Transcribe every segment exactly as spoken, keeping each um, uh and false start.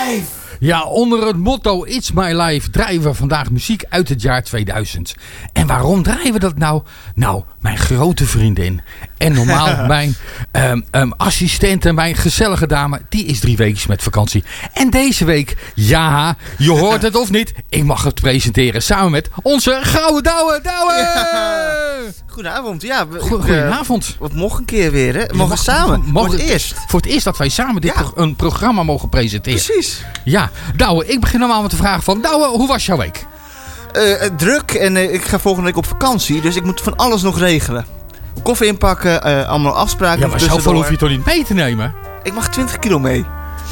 Life. Ja, onder het motto It's My Life draaien we vandaag muziek uit het jaar tweeduizend. En waarom draaien we dat nou? Nou, mijn grote vriendin en normaal mijn um, um, assistent en mijn gezellige dame, die is drie weken met vakantie. En deze week, ja, je hoort het of niet, ik mag het presenteren samen met onze gouden Douwe. Douwe! Ja. Goedenavond, ja. Goedenavond. Wat nog een keer weer, hè? We mogen mag, samen, mogen, voor het eerst. Voor het eerst dat wij samen dit ja. pro- een programma mogen presenteren. Precies. Ja, Douwe, ik begin normaal met de vraag van, Douwe, hoe was jouw week? Uh, druk en uh, ik ga volgende week op vakantie, dus ik moet van alles nog regelen. Koffie inpakken, uh, allemaal afspraken. Ja, maar zoveel hoef je toch niet mee te nemen? Ik mag twintig kilo mee.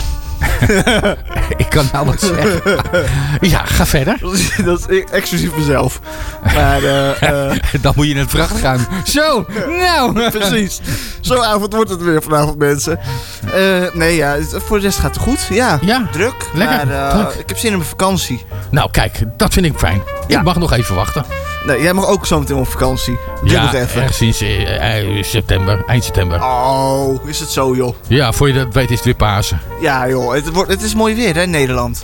Ik kan nou wat zeggen. Ja, ga verder. Dat is, dat is exclusief mezelf. Maar, uh, uh... Dan moet je in het vrachtruim. Zo, nou. Precies. Zo'n avond wordt het weer vanavond, mensen. Uh, nee, ja, voor de rest gaat het goed. Ja, ja druk. Lekker. Maar, uh, druk. ik heb zin in mijn vakantie. Nou, kijk, dat vind ik fijn. Ja. Ik mag nog even wachten. Nee, jij mag ook zo meteen op vakantie. Doe ja, nog even. ergens sinds uh, september, eind september. Oh, is het zo, joh. Ja, voor je dat weet is het weer Pasen. Ja, joh. Het, wordt, het is mooi weer, hè, in Nederland.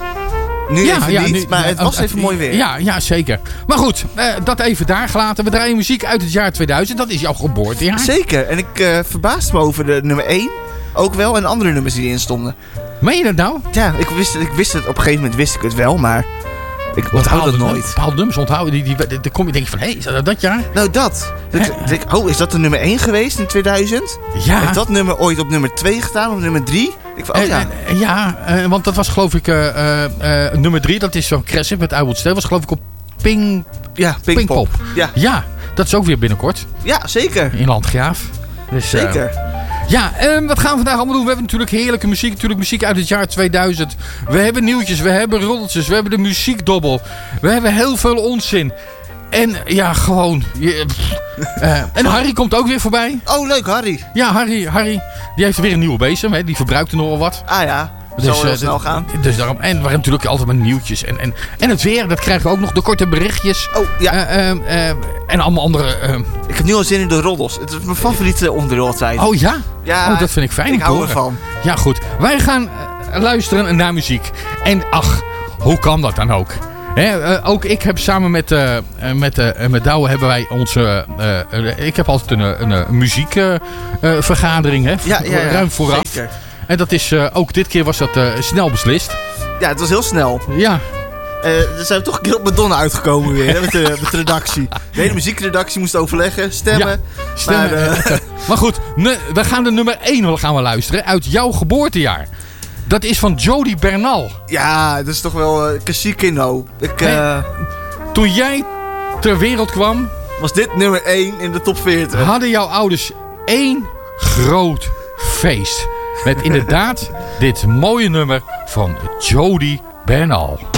Nu ja, even ja, niet, nu, maar het was uh, even mooi weer. Ja, ja, zeker. Maar goed, uh, dat even daar gelaten. We draaien muziek uit het jaar tweeduizend. Dat is jouw geboortejaar. Zeker. En ik uh, verbaasde me over de nummer één. Ook wel. En andere nummers die erin stonden. Meen je dat nou? Ja, ik wist, ik wist het. Op een gegeven moment wist ik het wel, maar... Ik onthoud het nooit. Bepaalde nummers onthouden. Die, die, die, dan kom je denk je van, hé, hey, is dat dat jaar? Nou, dat. Ik denk, oh, is dat de nummer één geweest in tweeduizend? Ja. Heeft dat nummer ooit op nummer twee gedaan? Of nummer drie? Ik van, oh, ja. Uh, ja, uh, want dat was geloof ik uh, uh, uh, nummer drie. Dat is zo'n Crescent met I Would Stay. Dat was geloof ik op Ping... Ja, Pinkpop. Pink ja. ja, dat is ook weer binnenkort. Ja, zeker. In Landgraaf. Dus, zeker. Uh, ja, um, wat gaan we vandaag allemaal doen? We hebben natuurlijk heerlijke muziek. Natuurlijk muziek uit het jaar tweeduizend. We hebben nieuwtjes, we hebben roddeltjes, we hebben de muziekdobbel. We hebben heel veel onzin. En ja, gewoon... Je, uh, en Harry komt ook weer voorbij. Oh, leuk, Harry. Ja, Harry, Harry die heeft weer een nieuwe bezem. Hè? Die verbruikt er nogal wat. Ah ja, dus, zal heel uh, snel gaan. Dus daarom, en we hebben natuurlijk altijd maar nieuwtjes. En, en, en het weer, dat krijgen we ook nog. De korte berichtjes. Oh, ja. Uh, uh, uh, en allemaal andere... Uh, ik heb nu al zin in de roddels. Het is mijn favoriete onderdeel altijd. Oh ja? Ja. Oh, dat vind ik fijn. Ik hou ervan. Ja, goed. Wij gaan uh, luisteren naar muziek. En ach, hoe kan dat dan ook? He, uh, ook ik heb samen met, uh, met, uh, met Douwe hebben wij onze... Uh, uh, ik heb altijd een, een muziekvergadering, uh, uh, ja, ja, ja, ruim vooraf. Zeker. En dat is uh, ook dit keer was dat uh, snel beslist. Ja, het was heel snel. Ja. Uh, er zijn toch een keer op Madonna uitgekomen weer, hè, met, de, met de redactie. De hele muziekredactie moest overleggen, stemmen. Ja, stemmen. Maar, uh... maar goed, ne, we gaan de nummer één gaan we luisteren uit jouw geboortejaar. Dat is van Jody Bernal. Ja, dat is toch wel uh, Casino. Ik, uh... hey, toen jij ter wereld kwam... was dit nummer één in de top veertig. Hadden jouw ouders één groot feest. Met inderdaad dit mooie nummer van Jody Bernal.